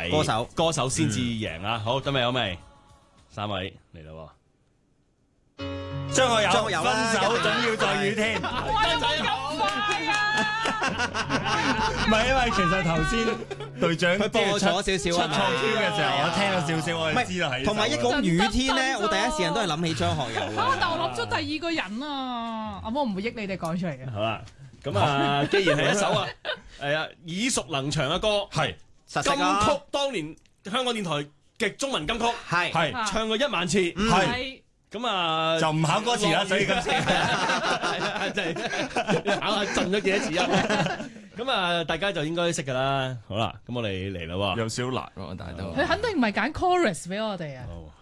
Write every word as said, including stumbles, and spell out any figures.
埋歌手歌手先至贏啊！好，準備好未？三位嚟啦喎！ 張學友， 張學友啦分手總要在雨天。唔係因為其實頭先隊長佢播咗少少出錯啊嘛 Q 嘅時候，我聽咗少少，我唔就知道係。 係，同埋一講雨天咧，我第一時間都係諗起張學友啊！但嘅。 我諗咗第二個人啊，咁我唔會益你哋講出嚟嘅。 好啦，咁啊，既然係一首啊，係啊耳熟能詳嘅歌， 係實金識啊曲當年香港電台極中文金曲， 係係唱過一萬次， 係咁啊就唔考歌詞啦，所以今次係啊，真係考下震咗幾多次啊！咁啊，大家就應該識噶啦。好啦，咁我哋嚟啦喎。 有少難喎，但係都佢肯定唔係揀 chorus 俾我哋啊。 好